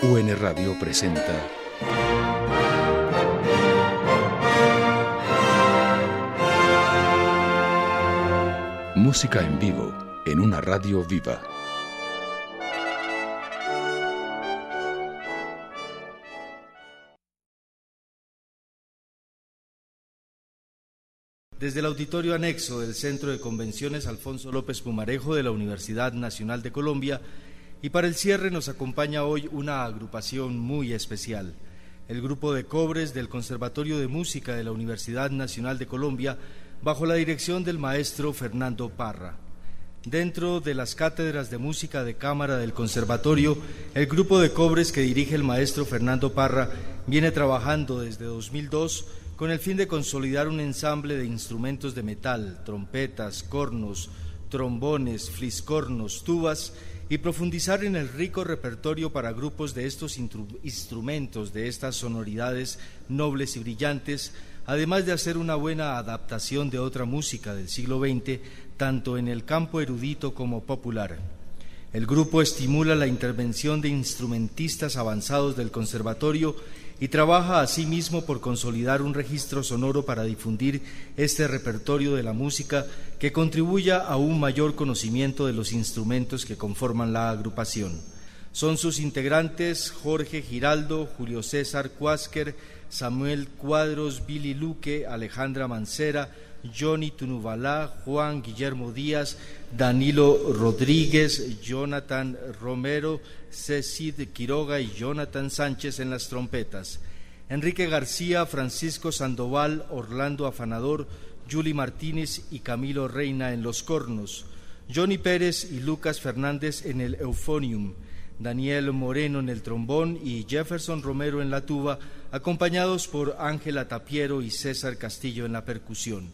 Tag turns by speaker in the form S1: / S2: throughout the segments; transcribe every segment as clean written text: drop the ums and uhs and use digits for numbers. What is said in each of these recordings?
S1: UN Radio presenta música en vivo en una radio viva.
S2: Desde el auditorio anexo del Centro de Convenciones Alfonso López Pumarejo de la Universidad Nacional de Colombia, y para el cierre nos acompaña hoy una agrupación muy especial, el Grupo de Cobres del Conservatorio de Música de la Universidad Nacional de Colombia, bajo la dirección del maestro Fernando Parra. Dentro de las cátedras de música de cámara del conservatorio, el Grupo de Cobres que dirige el maestro Fernando Parra viene trabajando desde 2002 con el fin de consolidar un ensamble de instrumentos de metal, trompetas, cornos, trombones, fliscornos, tubas, y profundizar en el rico repertorio para grupos de estos instrumentos, de estas sonoridades nobles y brillantes, además de hacer una buena adaptación de otra música del siglo XX, tanto en el campo erudito como popular. El grupo estimula la intervención de instrumentistas avanzados del conservatorio y trabaja asimismo por consolidar un registro sonoro para difundir este repertorio de la música que contribuya a un mayor conocimiento de los instrumentos que conforman la agrupación. Son sus integrantes Jorge Giraldo, Julio César Cuásquer, Samuel Cuadros, Billy Luque, Alejandra Mancera, Johnny Tunubalá, Juan Guillermo Díaz, Danilo Rodríguez, Jonathan Romero, Cecid Quiroga y Jonathan Sánchez en las trompetas, Enrique García, Francisco Sandoval, Orlando Afanador, Juli Martínez y Camilo Reina en los cornos, Johnny Pérez y Lucas Fernández en el euphonium, Daniel Moreno en el trombón y Jefferson Romero en la tuba, acompañados por Ángela Tapiero y César Castillo en la percusión.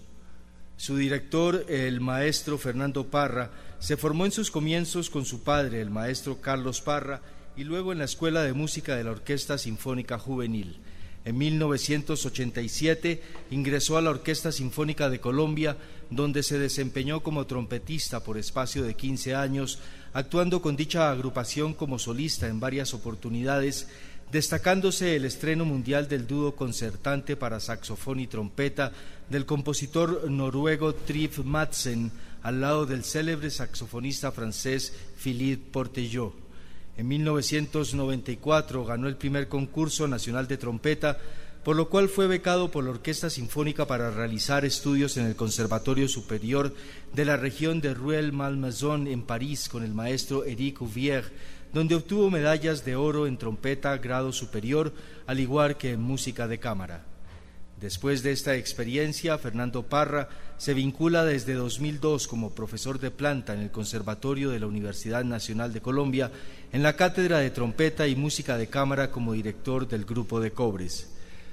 S2: Su director, el maestro Fernando Parra, se formó en sus comienzos con su padre, el maestro Carlos Parra, y luego en la Escuela de Música de la Orquesta Sinfónica Juvenil. En 1987 ingresó a la Orquesta Sinfónica de Colombia, donde se desempeñó como trompetista por espacio de 15 años, actuando con dicha agrupación como solista en varias oportunidades, destacándose el estreno mundial del dúo concertante para saxofón y trompeta del compositor noruego Trygve Madsen, al lado del célebre saxofonista francés Philippe Portello. En 1994 ganó el primer concurso nacional de trompeta, por lo cual fue becado por la Orquesta Sinfónica para realizar estudios en el Conservatorio Superior de la región de Rueil-Malmaison en París con el maestro Éric Cuvier, donde obtuvo medallas de oro en trompeta grado superior, al igual que en música de cámara. Después de esta experiencia, Fernando Parra se vincula desde 2002 como profesor de planta en el Conservatorio de la Universidad Nacional de Colombia, en la cátedra de trompeta y música de cámara como director del Grupo de Cobres.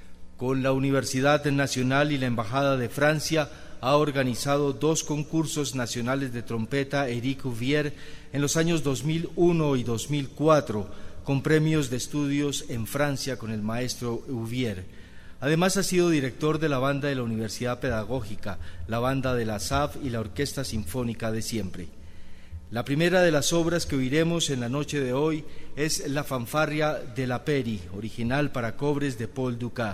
S2: Con la Universidad Nacional y la Embajada de Francia ha organizado 2 concursos nacionales de trompeta Éric Cuvier en los años 2001 y 2004, con premios de estudios en Francia con el maestro Cuvier. Además ha sido director de la banda de la Universidad Pedagógica, la banda de la SAF y la Orquesta Sinfónica de Siempre. La primera de las obras que oiremos en la noche de hoy es La Fanfarria de la Peri, original para cobres de Paul Dukas.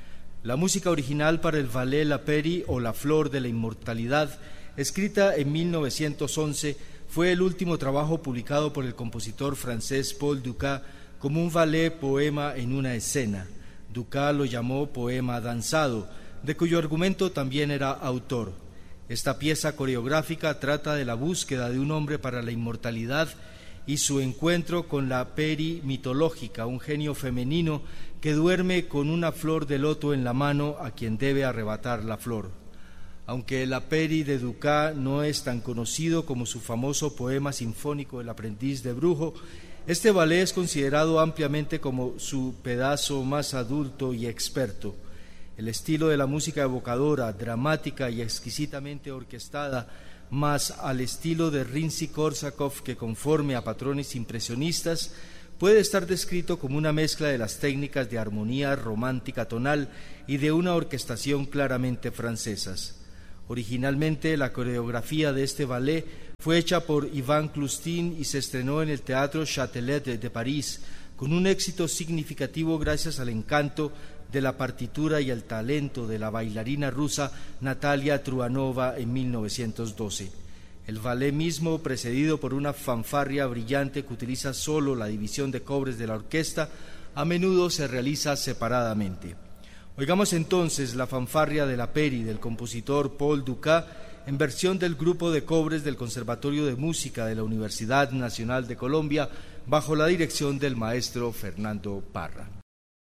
S2: La música original para el ballet La Peri o La Flor de la Inmortalidad, escrita en 1911, fue el último trabajo publicado por el compositor francés Paul Dukas como un ballet poema en una escena. Dukas lo llamó poema danzado, de cuyo argumento también era autor. Esta pieza coreográfica trata de la búsqueda de un hombre para la inmortalidad y su encuentro con la Peri mitológica, un genio femenino que duerme con una flor de loto en la mano a quien debe arrebatar la flor. Aunque la Peri de Dukas no es tan conocido como su famoso poema sinfónico El aprendiz de brujo, este ballet es considerado ampliamente como su pedazo más adulto y experto. El estilo de la música evocadora, dramática y exquisitamente orquestada, más al estilo de Rimsky-Korsakov que conforme a patrones impresionistas, puede estar descrito como una mezcla de las técnicas de armonía romántica tonal y de una orquestación claramente francesas. Originalmente, la coreografía de este ballet fue hecha por Ivan Cloustin y se estrenó en el Teatro Châtelet de París, con un éxito significativo gracias al encanto de la partitura y al talento de la bailarina rusa Natalia Truanova en 1912. El ballet mismo, precedido por una fanfarria brillante que utiliza solo la división de cobres de la orquesta, a menudo se realiza separadamente. Oigamos entonces la fanfarria de la Peri del compositor Paul Dukas en versión del grupo de cobres del Conservatorio de Música de la Universidad Nacional de Colombia bajo la dirección del maestro Fernando Parra.